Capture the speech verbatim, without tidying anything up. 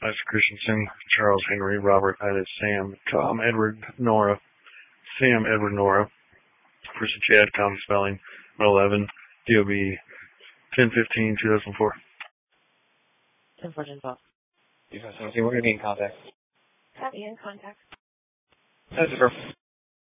Isaac Christensen, Charles Henry, Robert Ida, Sam, Tom Edward, Nora, Sam Edward Nora, Person Chad, Common Spelling, eleven, D O B, ten fifteen two thousand four. ten fourteen twelve. two thousand seventeen, we're going to be in contact. Copy in contact. That's it, bro.